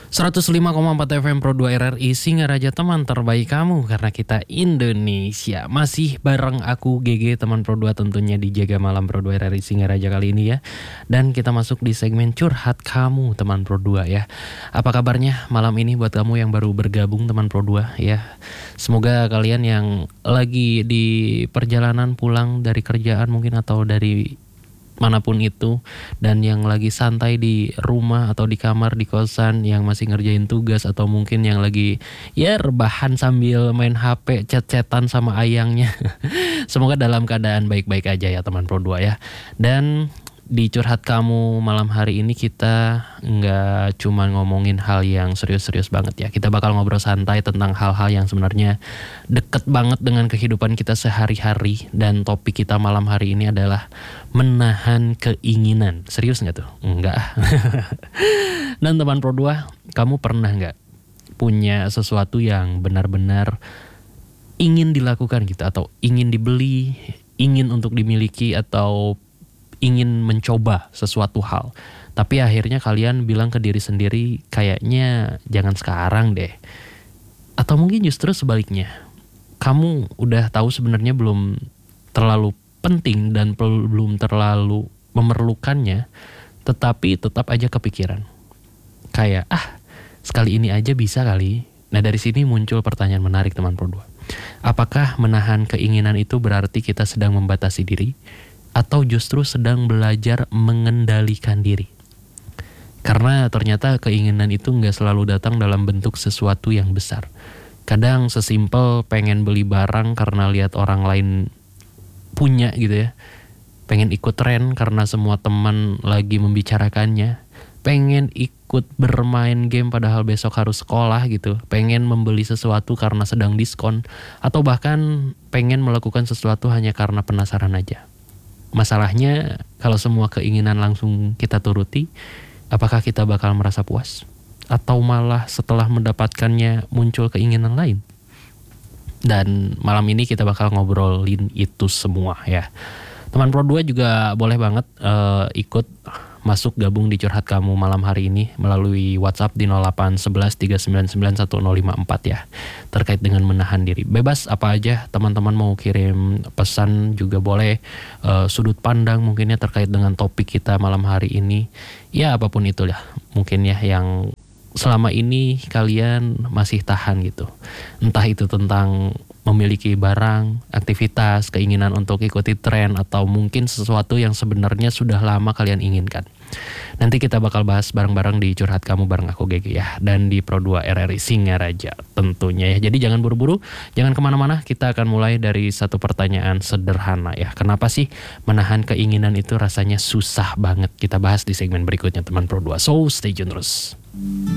105,4 FM Pro 2 RRI Singaraja, teman terbaik kamu karena kita Indonesia. Masih bareng aku GG, teman Pro 2 tentunya di Jaga Malam Pro 2 RRI Singaraja kali ini ya. Dan kita masuk di segmen curhat kamu teman Pro 2 ya. Apa kabarnya malam ini buat kamu yang baru bergabung teman Pro 2 ya. Semoga kalian yang lagi di perjalanan pulang dari kerjaan mungkin atau dari manapun itu, dan yang lagi santai di rumah atau di kamar, di kosan, yang masih ngerjain tugas, atau mungkin yang lagi ya rebahan sambil main HP, chat-chatan sama ayangnya. Semoga dalam keadaan baik-baik aja ya teman Pro 2 ya. Dan di curhat kamu malam hari ini kita nggak cuma ngomongin hal yang serius-serius banget ya. Kita bakal ngobrol santai tentang hal-hal yang sebenarnya deket banget dengan kehidupan kita sehari-hari. Dan topik kita malam hari ini adalah menahan keinginan. Serius nggak tuh? Enggak. Dan teman Pro 2, kamu pernah nggak punya sesuatu yang benar-benar ingin dilakukan gitu, atau ingin dibeli, ingin untuk dimiliki, atau ingin mencoba sesuatu hal, tapi akhirnya kalian bilang ke diri sendiri kayaknya jangan sekarang deh. Atau mungkin justru sebaliknya, kamu udah tahu sebenarnya belum terlalu penting dan belum terlalu memerlukannya, tetapi tetap aja kepikiran kayak sekali ini aja bisa kali. Nah, dari sini muncul pertanyaan menarik teman Pro 2. Apakah menahan keinginan itu berarti kita sedang membatasi diri, atau justru sedang belajar mengendalikan diri? Karena ternyata keinginan itu gak selalu datang dalam bentuk sesuatu yang besar. Kadang sesimpel pengen beli barang karena lihat orang lain punya gitu ya. Pengen ikut tren karena semua teman lagi membicarakannya. Pengen ikut bermain game padahal besok harus sekolah gitu. Pengen membeli sesuatu karena sedang diskon. Atau bahkan pengen melakukan sesuatu hanya karena penasaran aja. Masalahnya kalau semua keinginan langsung kita turuti, apakah kita bakal merasa puas? Atau malah setelah mendapatkannya muncul keinginan lain? Dan malam ini kita bakal ngobrolin itu semua ya. Teman Pro 2 juga boleh banget ikut masuk gabung di curhat kamu malam hari ini melalui WhatsApp di 0811 399 1054 ya, terkait dengan menahan diri. Bebas apa aja teman-teman mau kirim pesan juga boleh, sudut pandang mungkinnya terkait dengan topik kita malam hari ini. Ya apapun itu ya mungkin ya yang selama ini kalian masih tahan gitu. Entah itu tentang memiliki barang, aktivitas, keinginan untuk ikuti tren, atau mungkin sesuatu yang sebenarnya sudah lama kalian inginkan. Nanti kita bakal bahas bareng-bareng di curhat kamu bareng aku GG ya, dan di Pro 2 RRI Singaraja tentunya ya. Jadi jangan buru-buru, jangan kemana-mana. Kita akan mulai dari satu pertanyaan sederhana ya. Kenapa sih menahan keinginan itu rasanya susah banget? Kita bahas di segmen berikutnya teman Pro 2. So stay tune terus.